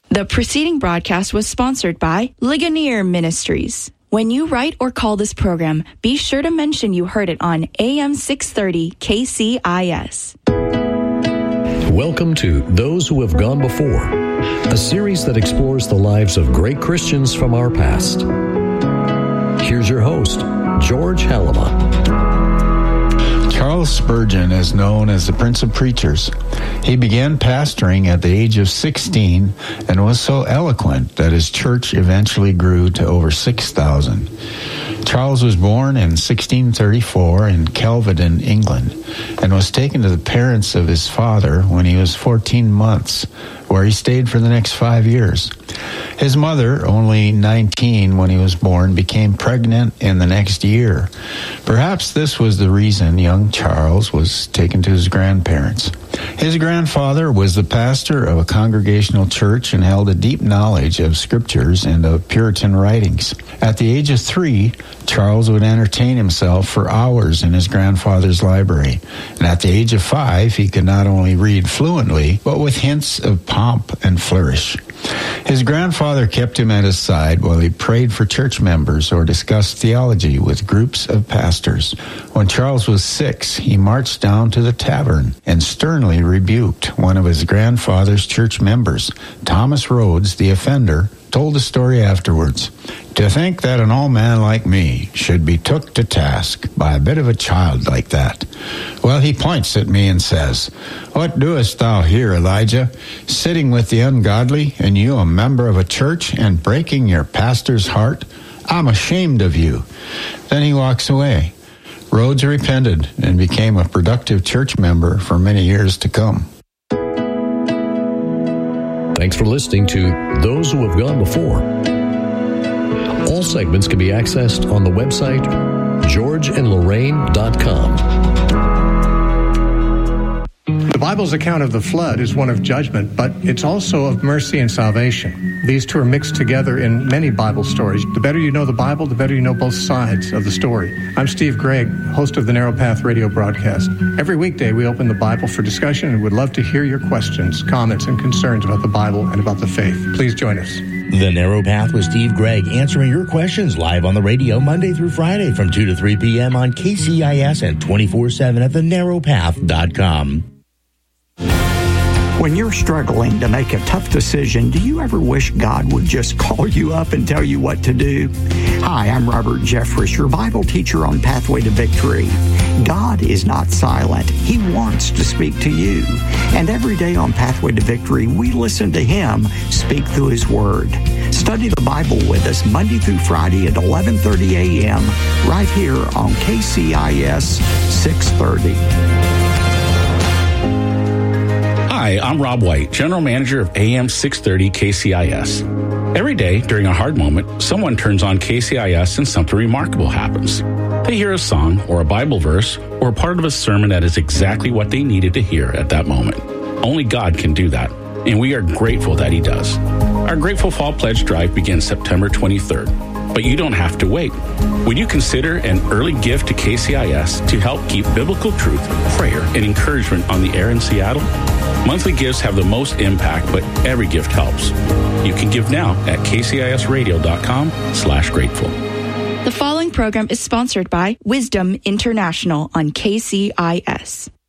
The preceding broadcast was sponsored by Ligonier Ministries. When you write or call this program, be sure to mention you heard it on AM 630 KCIS. Welcome to Those Who Have Gone Before, a series that explores the lives of great Christians from our past. Here's your host, George Halima. Charles Spurgeon is known as the Prince of Preachers. He began pastoring at the age of 16 and was so eloquent that his church eventually grew to over 6,000. Charles was born in 1634 in Kelvedon, England, and was taken to the parents of his father when he was 14 months, where he stayed for the next 5 years. His mother, only 19 when he was born, became pregnant in the next year. Perhaps this was the reason young Charles was taken to his grandparents. His grandfather was the pastor of a congregational church and held a deep knowledge of scriptures and of Puritan writings. At the age of 3, Charles would entertain himself for hours in his grandfather's library. And at the age of 5, he could not only read fluently, but with hints of pomp and flourish. His grandfather kept him at his side while he prayed for church members or discussed theology with groups of pastors. When Charles was 6, he marched down to the tavern and sternly rebuked one of his grandfather's church members. Thomas Rhodes, the offender, told the story afterwards. "To think that an old man like me should be took to task by a bit of a child like that. Well, he points at me and says, 'What doest thou here, Elijah, sitting with the ungodly, and you a member of a church, and breaking your pastor's heart? I'm ashamed of you.' Then he walks away." Rhodes repented and became a productive church member for many years to come. Thanks for listening to Those Who Have Gone Before. All segments can be accessed on the website georgeandlorraine.com. The Bible's account of the flood is one of judgment, but it's also of mercy and salvation. These two are mixed together in many Bible stories. The better you know the Bible, the better you know both sides of the story. I'm Steve Gregg, host of the Narrow Path radio broadcast. Every weekday we open the Bible for discussion and would love to hear your questions, comments, and concerns about the Bible and about the faith. Please join us. The Narrow Path with Steve Gregg, answering your questions live on the radio Monday through Friday from 2 to 3 p.m. on KCIS and 24/7 at thenarrowpath.com. When you're struggling to make a tough decision, do you ever wish God would just call you up and tell you what to do? Hi, I'm Robert Jeffress, your Bible teacher on Pathway to Victory. God is not silent. He wants to speak to you. And every day on Pathway to Victory, we listen to Him speak through His Word. Study the Bible with us Monday through Friday at 11:30 a.m. right here on KCIS 630. Hi, I'm Rob White, General Manager of AM 630 KCIS. Every day during a hard moment, someone turns on KCIS and something remarkable happens. They hear a song or a Bible verse or a part of a sermon that is exactly what they needed to hear at that moment. Only God can do that, and we are grateful that He does. Our Grateful Fall Pledge Drive begins September 23rd, but you don't have to wait. Would you consider an early gift to KCIS to help keep biblical truth, prayer, and encouragement on the air in Seattle? Monthly gifts have the most impact, but every gift helps. You can give now at kcisradio.com/grateful. The following program is sponsored by Wisdom International on KCIS.